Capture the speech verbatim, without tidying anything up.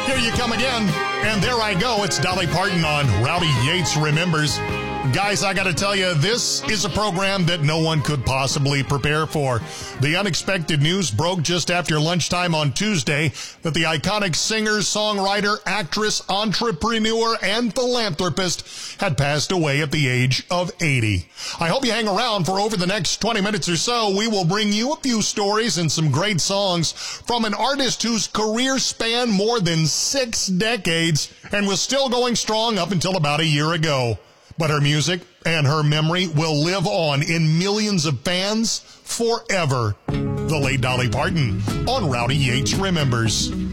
Here you come again. And there I go. It's Dolly Parton on Rowdy Yates Remembers. Guys, I got to tell you, this is a program that no one could possibly prepare for. The unexpected news broke just after lunchtime on Tuesday that the iconic singer, songwriter, actress, entrepreneur, and philanthropist had passed away at the age of eighty. I hope you hang around for over the next twenty minutes or so. We will bring you a few stories and some great songs from an artist whose career spanned more than six decades and was still going strong up until about a year ago. But her music and her memory will live on in millions of fans forever. The late Dolly Parton on Rowdy Yates Remembers.